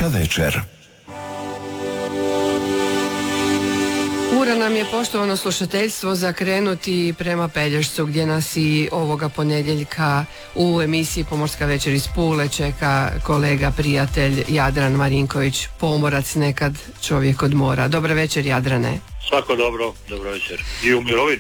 večer. Ura nam je, poštovano slušateljstvo, zakrenuti prema Pelješcu, gdje nas i ovoga ponedjeljka u emisiji Pomorska večer iz Pule čeka kolega, prijatelj Jadran Marinković, pomorac, nekad čovjek od mora. Dobar večer, Jadrane. Svako dobro večer. I u mirovini.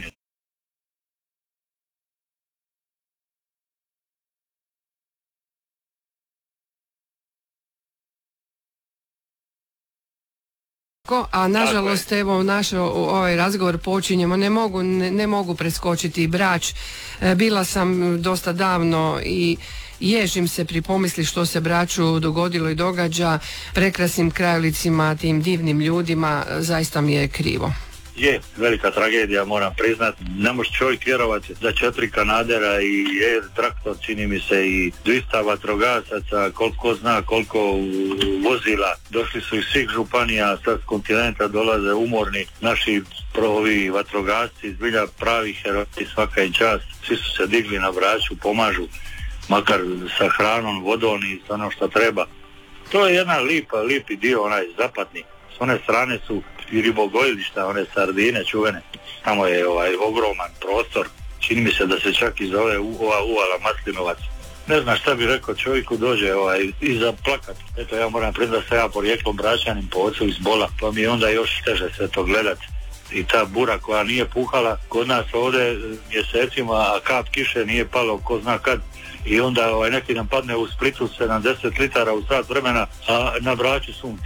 A nažalost, evo, naš ovaj razgovor počinjemo, ne mogu preskočiti Brač. Bila sam dosta davno i ježim se pri pomisli što se Braču dogodilo i događa, prekrasnim krajolicima, tim divnim ljudima, zaista mi je krivo. Je, velika tragedija, moram priznat. Ne može čovjek vjerovati da 4 kanadera i Air Traktor, čini mi se, i 200 vatrogasaca, koliko zna koliko vozila, došli su iz svih županija, sad s kontinenta dolaze umorni naši ovi vatrogasci, zbilja pravi heroji, svaka im čast. Svi su se digli na Braču, pomažu, makar sa hranom, vodom i ono što treba. To je jedna lipi dio, onaj zapadni. S one strane su i ribogojilišta, one sardine čuvene. Tamo je ogroman prostor. Čini mi se da se čak i zove ova uvala Maslinovac. Ne znam šta bi rekao, čovjeku dođe i za plakat. Eto, ja moram priznat da sam ja porijeklom Bračanin po ocu iz Bola, pa mi je onda još teže sve to gledat. I ta bura koja nije puhala kod nas ovdje mjesecima, a kap kiše nije palo ko zna kad. I onda neki nam padne u Splitu 70 litara u sat vremena, a na Braču sunce.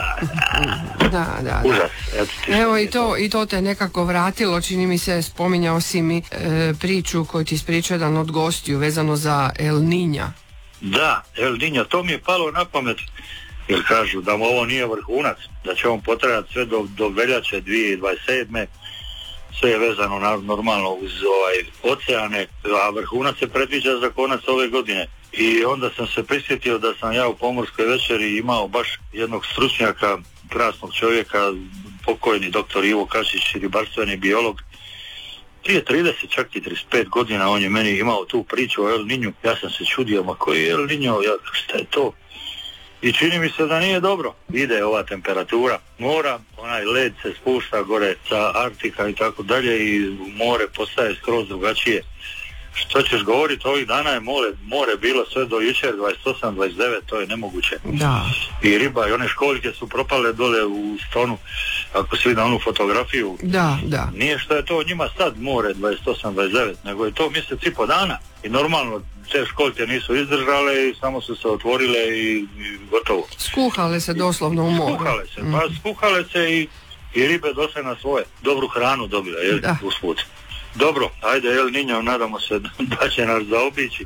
Da. Užas. Evo i to te nekako vratilo, čini mi se, spominjao si mi priču koju ti ispričao jedan od gostiju vezano za El Niña. Da, El Niño, to mi je palo na pamet, jer kažu da mu ovo nije vrhunac, da će on potrajati sve do veljače 2027. Sve je vezano normalno uz oceane, a vrhunac se predviđa za konac ove godine. I onda sam se prisjetio da sam ja u Pomorskoj večeri imao baš jednog stručnjaka, krasnog čovjeka, pokojni doktor Ivo Kašić, ribarstveni biolog. Prije 30, čak i 35 godina on je meni imao tu priču o El Niñu. Ja sam se čudio, ma koji je El Niño, šta je to? I čini mi se da nije dobro. Ide ova temperatura mora, onaj led se spušta gore sa Arktika i tako dalje i more postaje skroz drugačije. Što ćeš govoriti, ovih dana je more bilo sve do jučer 28, 29, to je nemoguće. Da. I riba i one školjke su propale dole u Stonu, ako si vidio onu fotografiju. Da. Nije što je to njima sad more 28, 29, nego je to mjesec i po dana. I normalno te školjke nisu izdržale i samo su se otvorile i gotovo. Skuhale se doslovno u moru. Skuhale se i ribe došle na svoje. Dobru hranu dobile, usput. Dobro, ajde El Niño, nadamo se da će nas zaobići.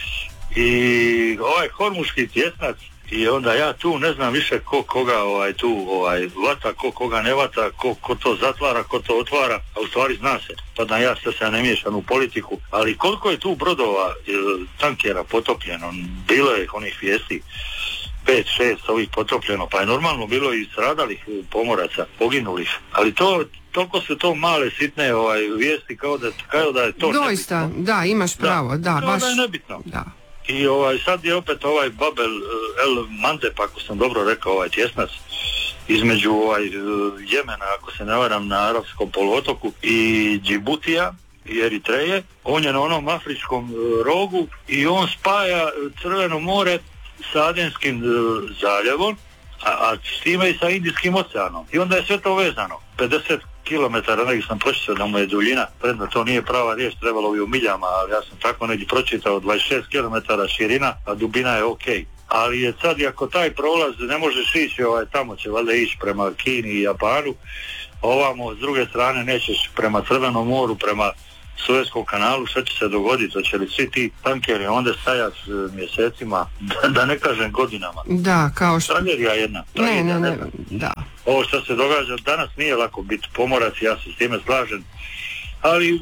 I ovaj hormuški tjesnac, i onda ja tu ne znam više ko koga tu vata, ko koga ne vata, ko to zatvara, ko to otvara, a u stvari zna se, pa da ja se ne miješam u politiku, ali koliko je tu brodova, tankera potopljeno, bilo je onih vijesti, 5-6 ovih potopljeno, pa je normalno bilo i stradalih pomoraca, poginulih, ali toliko su to male sitne vijesti kao da je to doista, nebitno. Da, imaš pravo, da baš da je nebitno. Da. I sad je opet Babel El Mandeb, ako sam dobro rekao, tjesnac između Jemena, ako se ne varam, na Arapskom poluotoku, i Džibutija i Eritreje. On je na onom afričkom rogu i on spaja Crveno more sa Adenskim zaljevom, a s time i sa Indijskim oceanom. I onda je sve to vezano. 50 kilometara, negdje sam pročitao da mu je duljina, predno to nije prava riječ, trebalo bi u miljama, ali ja sam tako negdje pročitao 26 kilometara širina, a dubina je ok. Ali je sad, ako taj prolaz ne možeš ići, tamo će valjda ići prema Kini i Japanu, ovamo s druge strane nećeš prema Crvenom moru, prema Suezkom kanalu, šta će se dogoditi? Hoće li svi ti tankeri onda stajati mjesecima, da ne kažem godinama? Da, kao što... Tragedija jedna. Ne, da. Ovo što se događa danas nije lako biti pomorac, ja se s time slažem, ali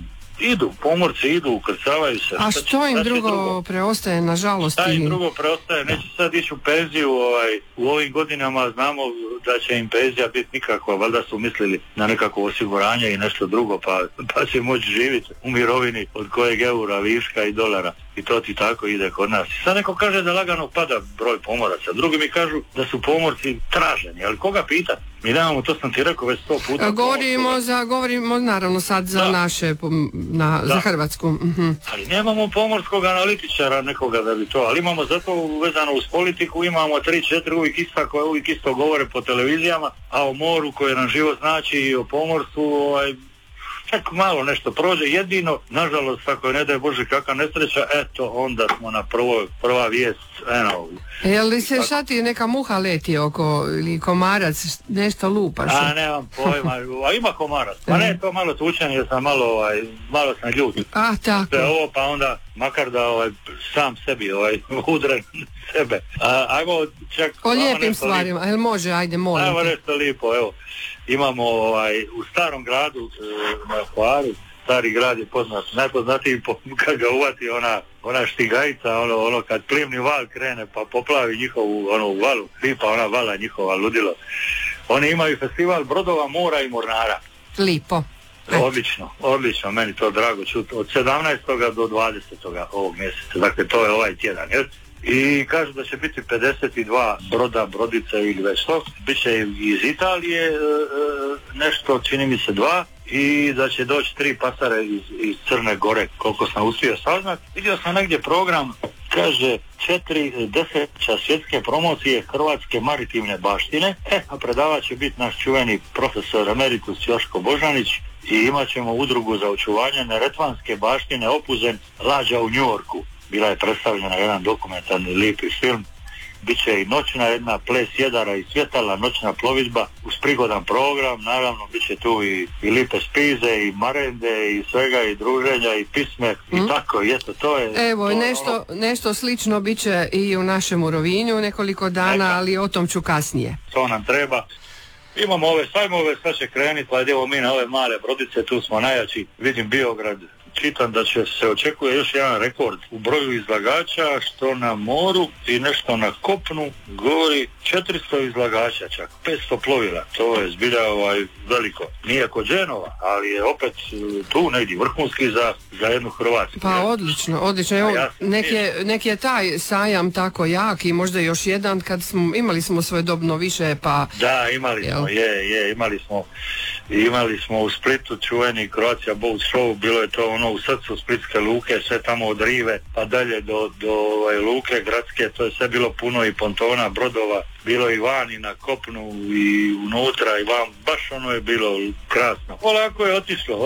pomorci idu, ukrcavaju se. A što im drugo preostaje, nažalost? Šta im drugo preostaje? Neće sad ići u penziju, u ovim godinama znamo da će im penzija biti nikakva, valjda su mislili na nekako osiguranje i nešto drugo, pa će moći živjeti u mirovini od kojeg eura, viška i dolara. i to ti tako ide kod nas. Sad neko kaže da lagano pada broj pomoraca, drugi mi kažu da su pomorci traženi, ali koga pitati? Mi nemamo, to sam ti rekao već 100 puta. Govorimo naravno sad za naše, za Hrvatsku. Ali nemamo pomorskog analitičara nekoga da bi to, ali imamo zato vezano uz politiku, imamo 3-4 uvijek isto govore po televizijama, a o moru koje nam život znači i o pomorstvu, čak malo nešto prođe, jedino, nažalost, ako je ne daj Bože kakva nesreća, eto, onda smo na prva vijest, Je li se šati neka muha leti oko, ili komarac, nešto lupaš? Nemam pojma, a ima komarac, pa ne, to malo tučan, jer sam malo sam ljut. Tako. Ovo, pa onda, makar da sam sebi, udren sebe. Ajmo čak... O lijepim stvarima, jel može, ajde, molim. Ajmo nešto lijepo, evo. Imamo u starom gradu na Hvaru, stari grad je poznat, najpoznatiji kad ga uvati ona štigajca, ono kad plimni val krene pa poplavi njihovu valu, lipa ona vala njihova ludilo. Oni imaju festival brodova, mora i mornara. Lipo. Odlično, meni to drago čuti. Od 17. do 20. ovog mjeseca, dakle to je ovaj tjedan, jel? I kažu da će biti 52 broda, brodice ili već to. Biće iz Italije nešto, čini mi se 2, i da će doći 3 pasare iz Crne Gore, koliko sam uspio saznat. Vidio sam negdje program, kaže 4 desetljeća svjetske promocije hrvatske maritimne baštine, a predavač će biti naš čuveni profesor emeritus Joško Božanić i imat ćemo udrugu za očuvanje neretvanske baštine Opuzen lađa u Njujorku. Bila je predstavljena jedan dokumentarni lijepi film. Biće i noćna jedna ples jedara i svjetala, noćna plovidba uz prigodan program, naravno biće tu i lipe spize i marende i svega i druženja i pisme i tako, eto to je. Evo, nešto slično biće i u našem Rovinju nekoliko dana, ali o tom ću kasnije. To nam treba. Imamo ove sajmove, sad će krenuti, pa idemo mi na ove male brodice, tu smo najjači, vidim Biograd. Čitam da se očekuje još jedan rekord u broju izlagača, što na moru i nešto na kopnu govori 400 izlagača čak, 500 plovila, to je zbilja veliko. Nije kod Dženova, ali je opet tu negdje vrhunski za jednu Hrvatsku. Pa odlično. Evo, nek je taj sajam tako jak i možda još jedan kad imali smo svojedobno više, pa... Da, imali smo u Splitu čuveni Croatia Boat Show, bilo je to u srcu Splitske luke, sve tamo od rive pa dalje do luke gradske, to je sve bilo puno i pontona, brodova, bilo i van i na kopnu i unutra i van, baš je bilo krasno. Polako je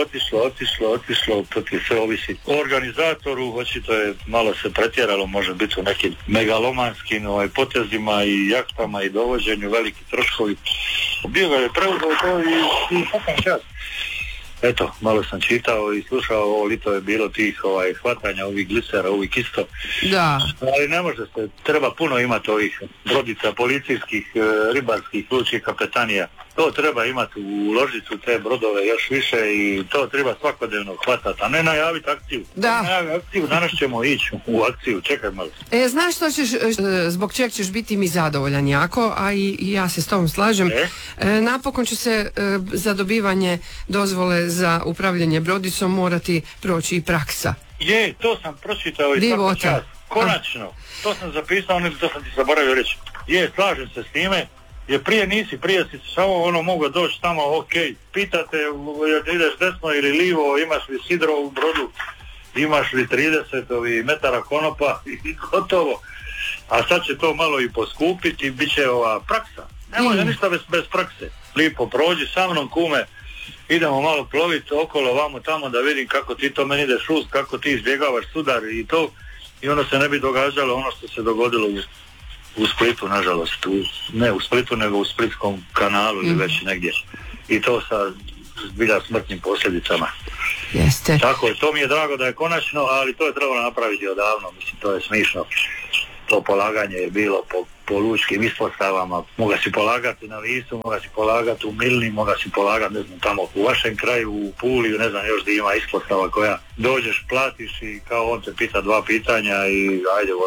otišlo, to ti sve ovisi o organizatoru, očito je malo se pretjeralo, može biti u nekim megalomanskim potezima i jahtama i dovođenju, veliki troškovi. Bio ga je preuzeo to i fukan čas. Eto, malo sam čitao i slušao, ovo lito je bilo tih hvatanja, ovih glisera, ovih isto. Da. Ali ne može se, treba puno imati ovih brodica, policijskih, ribarskih, lučkih kapetanija. To treba imati, uložiti u te brodove još više i to treba svakodnevno hvatati, a ne najaviti akciju. Da. Najaviti akciju, danas ćemo ići u akciju, čekaj malo. Znaš što ćeš, zbog čeg ćeš biti mi zadovoljan jako, a i ja se s tobom slažem. Napokon će se za dobivanje dozvole za upravljanje brodicom morati proći i praksa. Je, to sam pročitao i svaki čas. Konačno, to sam zapisao, to sam ti zaboravio reći. Je, slažem se s time. Jer prije si samo mogao doći tamo, pitate ideš desno ili livo, imaš li sidro u brodu, imaš li 30 metara konopa i gotovo. A sad će to malo i poskupiti i bit će ova praksa. Ne može ništa bez prakse. Lipo prođi sa mnom, kume, idemo malo ploviti okolo, vamo tamo da vidim kako ti to meni ideš ust, kako ti izbjegavaš sudar i to. I onda se ne bi događalo ono što se dogodilo u Splitu, nažalost, ne u Splitu nego u Splitskom kanalu ili već negdje, i to sa zbilja smrtnim posljedicama. Jeste. Tako je, to mi je drago da je konačno, ali to je trebalo napraviti odavno, mislim, to je smišno. To polaganje je bilo po lučkim ispostavama, moga si polagati na Visu, moga si polagati u Milni, moga si polagati, ne znam, tamo u vašem kraju, u Puli, ne znam još gdje ima ispostava koja dođeš, platiš i kao on te pita 2 pitanja i ajde vozi.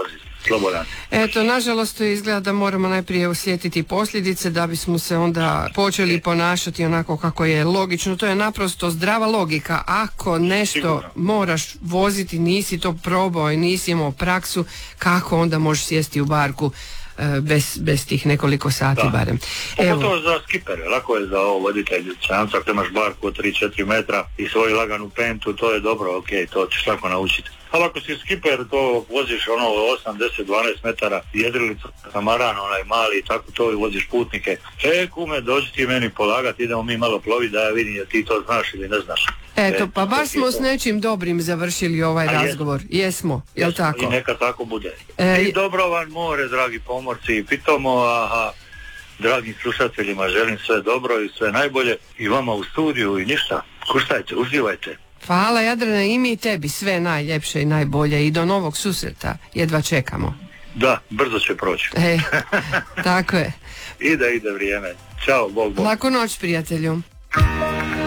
slobodan. Eto, nažalost to izgleda da moramo najprije osjetiti posljedice da bismo se onda počeli ponašati onako kako je logično. To je naprosto zdrava logika. Ako nešto Sigurno moraš voziti, nisi to probao i nisi imao praksu, kako onda možeš sjesti u barku bez tih nekoliko sati barem. Pogotovo za skipere, lako je za voditelj čamca, ako imaš barku od 3-4 metra i svoju laganu pentu, to je dobro, ok, to ćeš tako naučiti. Ali ako si skiper, to voziš 8, 10, 12 metara, jedrilicu, kamaran, onaj mali, tako to i voziš putnike. Kume, dođi ti meni polagati, idemo mi malo ploviti da ja vidim da ti to znaš ili ne znaš. Eto, pa baš smo s nečim dobrim završili ovaj razgovor. Jesmo, jel tako? I neka tako bude. I dobro vam more, dragi pomorci, pitamo, dragim slušateljima želim sve dobro i sve najbolje i vama u studiju i ništa, kuštajte, uživajte. Hvala Jadrane, i mi tebi sve najljepše i najbolje i do novog susreta, jedva čekamo. Da, brzo će proći. Tako je. Ide vrijeme. Ćao, Bog. Laku noć, prijatelju.